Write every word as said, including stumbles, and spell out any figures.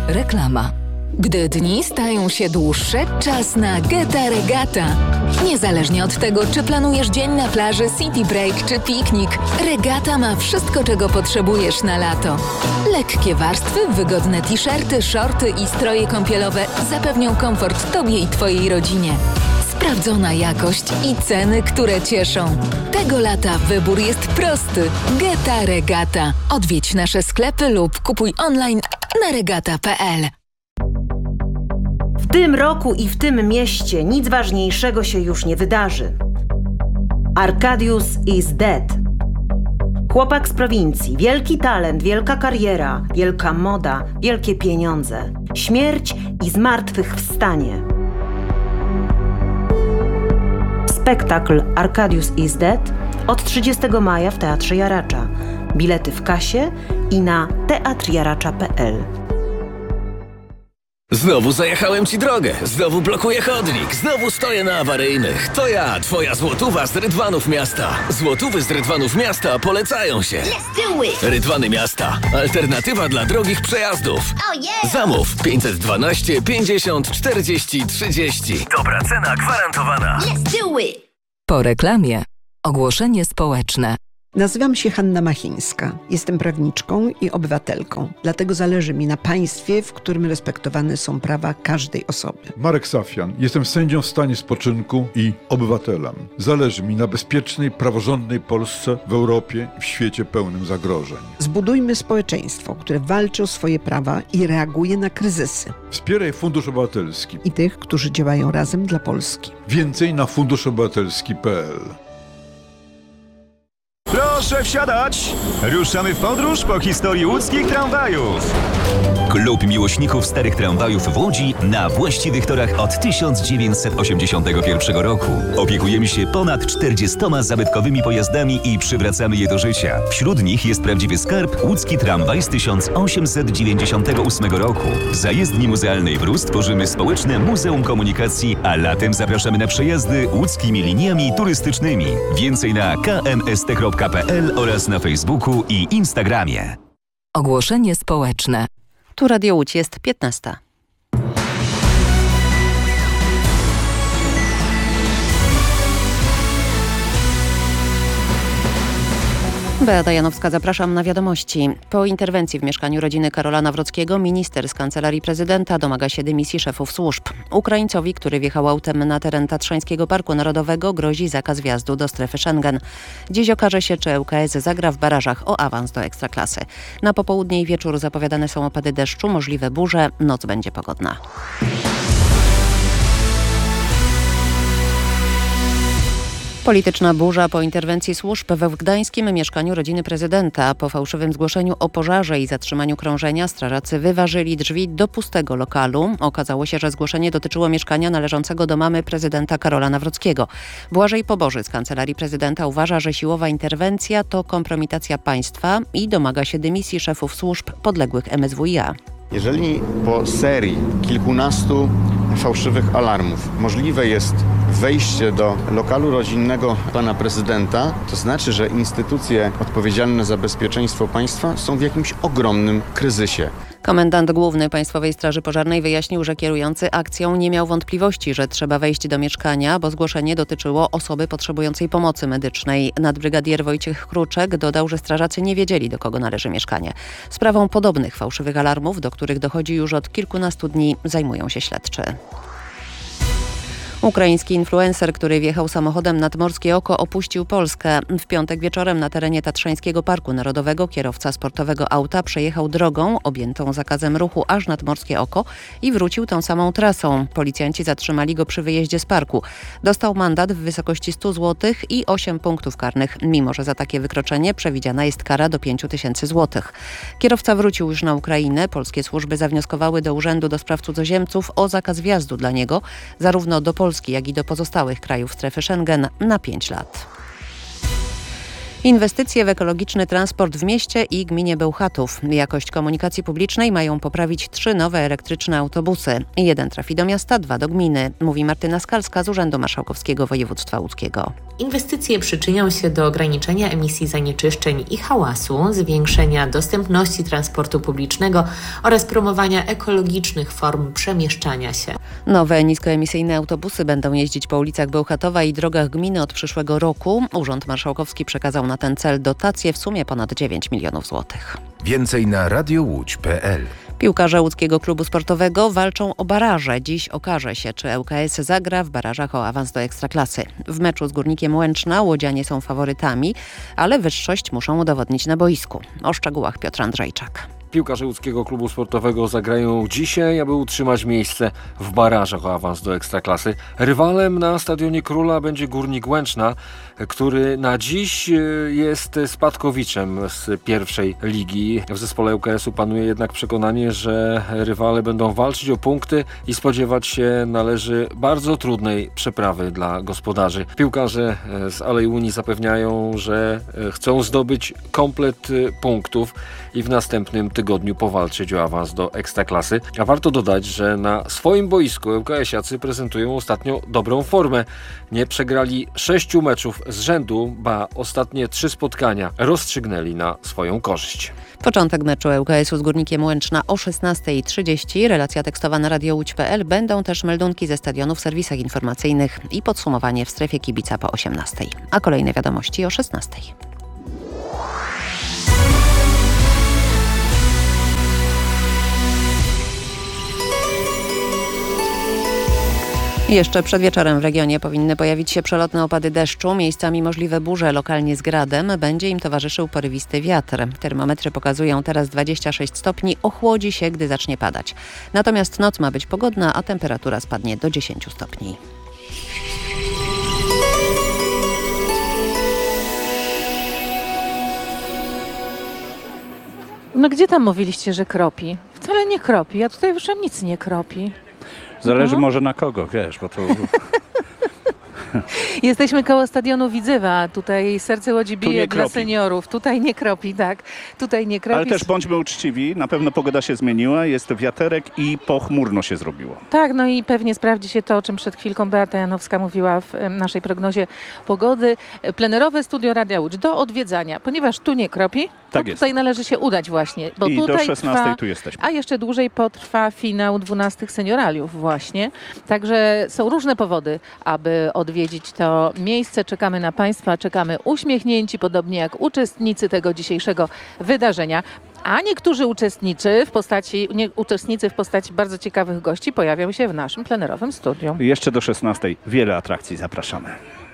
Reklama. Gdy dni stają się dłuższe, czas na Geta Regata. Niezależnie od tego, czy planujesz dzień na plaży, city break czy piknik, Regata ma wszystko, czego potrzebujesz na lato. Lekkie warstwy, wygodne t-shirty, shorty i stroje kąpielowe zapewnią komfort Tobie i Twojej rodzinie. Sprawdzona jakość i ceny, które cieszą. Tego lata wybór jest prosty. Geta Regata. Odwiedź nasze sklepy lub kupuj online na regata kropka pe el. W tym roku i w tym mieście nic ważniejszego się już nie wydarzy. Arkadiusz is dead. Chłopak z prowincji, wielki talent, wielka kariera, wielka moda, wielkie pieniądze, śmierć i zmartwychwstanie. Spektakl Arkadiusz is dead od trzydziestego maja w Teatrze Jaracza. Bilety w kasie i na teatr jaracza kropka pe el. Znowu zajechałem ci drogę, znowu blokuję chodnik, znowu stoję na awaryjnych. To ja, twoja złotówa z Rydwanów Miasta. Złotówy z Rydwanów Miasta polecają się. Let's do it! Rydwany Miasta. Alternatywa dla drogich przejazdów. Oh yeah! Zamów pięćset dwanaście pięćdziesiąt czterdzieści trzydzieści. Dobra cena gwarantowana. Let's do it! Po reklamie ogłoszenie społeczne. Nazywam się Hanna Machińska. Jestem prawniczką i obywatelką. Dlatego zależy mi na państwie, w którym respektowane są prawa każdej osoby. Marek Safian. Jestem sędzią w stanie spoczynku i obywatelem. Zależy mi na bezpiecznej, praworządnej Polsce w Europie i w świecie pełnym zagrożeń. Zbudujmy społeczeństwo, które walczy o swoje prawa i reaguje na kryzysy. Wspieraj Fundusz Obywatelski. I tych, którzy działają razem dla Polski. Więcej na fundusz obywatelski kropka pe el. Proszę wsiadać! Ruszamy w podróż po historii łódzkich tramwajów. Klub miłośników starych tramwajów w Łodzi na właściwych torach od tysiąc dziewięćset osiemdziesiątego pierwszego roku. Opiekujemy się ponad czterdziestoma zabytkowymi pojazdami i przywracamy je do życia. Wśród nich jest prawdziwy skarb łódzki tramwaj z tysiąc osiemset dziewięćdziesiątego ósmego roku. W zajezdni muzealnej w Rus tworzymy społeczne Muzeum Komunikacji, a latem zapraszamy na przejazdy łódzkimi liniami turystycznymi. Więcej na ka em es te kropka pe el oraz na Facebooku i Instagramie. Ogłoszenie społeczne. Tu Radio Łódź, jest piętnasta. Beata Janowska, zapraszam na wiadomości. Po interwencji w mieszkaniu rodziny Karola Nawrockiego minister z Kancelarii Prezydenta domaga się dymisji szefów służb. Ukraińcowi, który wjechał autem na teren Tatrzańskiego Parku Narodowego, grozi zakaz wjazdu do strefy Schengen. Dziś okaże się, czy L K S zagra w barażach o awans do Ekstraklasy. Na popołudnie i wieczór zapowiadane są opady deszczu, możliwe burze, noc będzie pogodna. Polityczna burza po interwencji służb we gdańskim mieszkaniu rodziny prezydenta. Po fałszywym zgłoszeniu o pożarze i zatrzymaniu krążenia strażacy wyważyli drzwi do pustego lokalu. Okazało się, że zgłoszenie dotyczyło mieszkania należącego do mamy prezydenta Karola Nawrockiego. Błażej Poboży z Kancelarii Prezydenta uważa, że siłowa interwencja to kompromitacja państwa i domaga się dymisji szefów służb podległych M S W i a. Jeżeli po serii kilkunastu fałszywych alarmów możliwe jest wejście do lokalu rodzinnego pana prezydenta, to znaczy, że instytucje odpowiedzialne za bezpieczeństwo państwa są w jakimś ogromnym kryzysie. Komendant główny Państwowej Straży Pożarnej wyjaśnił, że kierujący akcją nie miał wątpliwości, że trzeba wejść do mieszkania, bo zgłoszenie dotyczyło osoby potrzebującej pomocy medycznej. Nadbrygadier Wojciech Kruczek dodał, że strażacy nie wiedzieli, do kogo należy mieszkanie. Sprawą podobnych fałszywych alarmów, do których dochodzi już od kilkunastu dni, zajmują się śledczy. Ukraiński influencer, który wjechał samochodem nad Morskie Oko, opuścił Polskę. W piątek wieczorem na terenie Tatrzańskiego Parku Narodowego kierowca sportowego auta przejechał drogą objętą zakazem ruchu aż nad Morskie Oko i wrócił tą samą trasą. Policjanci zatrzymali go przy wyjeździe z parku. Dostał mandat w wysokości stu złotych i osiem punktów karnych, mimo że za takie wykroczenie przewidziana jest kara do pięciu tysięcy złotych. Kierowca wrócił już na Ukrainę. Polskie służby zawnioskowały do Urzędu do Spraw Cudzoziemców o zakaz wjazdu dla niego, zarówno do Polski, jak i do pozostałych krajów strefy Schengen na pięć lat. Inwestycje w ekologiczny transport w mieście i gminie Bełchatów. Jakość komunikacji publicznej mają poprawić trzy nowe elektryczne autobusy. Jeden trafi do miasta, dwa do gminy, mówi Martyna Skalska z Urzędu Marszałkowskiego Województwa Łódzkiego. Inwestycje przyczynią się do ograniczenia emisji zanieczyszczeń i hałasu, zwiększenia dostępności transportu publicznego oraz promowania ekologicznych form przemieszczania się. Nowe niskoemisyjne autobusy będą jeździć po ulicach Bełchatowa i drogach gminy od przyszłego roku. Urząd Marszałkowski przekazał na ten cel dotację w sumie ponad dziewięć milionów złotych. Więcej na radio łódź kropka pe el. Piłkarze łódzkiego klubu sportowego walczą o baraże. Dziś okaże się, czy L K S zagra w barażach o awans do Ekstraklasy. W meczu z Górnikiem Łęczna łodzianie są faworytami, ale wyższość muszą udowodnić na boisku. O szczegółach Piotr Andrzejczak. Piłkarze łódzkiego klubu sportowego zagrają dzisiaj, aby utrzymać miejsce w barażach o awans do Ekstraklasy. Rywalem na Stadionie Króla będzie Górnik Łęczna, który na dziś jest spadkowiczem z pierwszej ligi. W zespole L K S-u panuje jednak przekonanie, że rywale będą walczyć o punkty i spodziewać się należy bardzo trudnej przeprawy dla gospodarzy. Piłkarze z Alei Unii zapewniają, że chcą zdobyć komplet punktów i w następnym tygodniu powalczyć o awans do Ekstraklasy. A warto dodać, że na swoim boisku L K S-iacy prezentują ostatnio dobrą formę. Nie przegrali sześciu meczów z rzędu, ba ostatnie trzy spotkania rozstrzygnęli na swoją korzyść. Początek meczu L K S-u z Górnikiem Łęczna o szesnasta trzydzieści. Relacja tekstowa na radio łódź kropka pe el. Będą też meldunki ze stadionu w serwisach informacyjnych i podsumowanie w strefie kibica po osiemnastej. A kolejne wiadomości o szesnastej. Jeszcze przed wieczorem w regionie powinny pojawić się przelotne opady deszczu, miejscami możliwe burze, lokalnie z gradem. Będzie im towarzyszył porywisty wiatr. Termometry pokazują teraz dwadzieścia sześć stopni, ochłodzi się, gdy zacznie padać. Natomiast noc ma być pogodna, a temperatura spadnie do dziesięć stopni. No gdzie tam mówiliście, że kropi? Wcale nie kropi, a tutaj wyszłam, nic nie kropi. Zależy no. może na kogo, wiesz, bo to... Jesteśmy koło stadionu Widzewa, tutaj serce Łodzi bije dla kropi. seniorów. Tutaj nie kropi, tak. Tutaj nie kropi. Ale też bądźmy uczciwi, na pewno pogoda się zmieniła, jest wiaterek i pochmurno się zrobiło. Tak, no i pewnie sprawdzi się to, o czym przed chwilką Beata Janowska mówiła w naszej prognozie pogody. Plenerowe studio Radia Łódź do odwiedzania, ponieważ tu nie kropi, tak to jest. tutaj należy się udać właśnie. Bo I tutaj do szesnastej trwa, tu jesteśmy. a jeszcze dłużej potrwa finał dwunastych senioraliów właśnie. Także są różne powody, aby odwiedzić to miejsce. Czekamy na Państwa, czekamy uśmiechnięci, podobnie jak uczestnicy tego dzisiejszego wydarzenia. A niektórzy uczestnicy w postaci, nie, uczestnicy w postaci bardzo ciekawych gości pojawią się w naszym plenerowym studiu. Jeszcze do szesnastej wiele atrakcji, zapraszamy.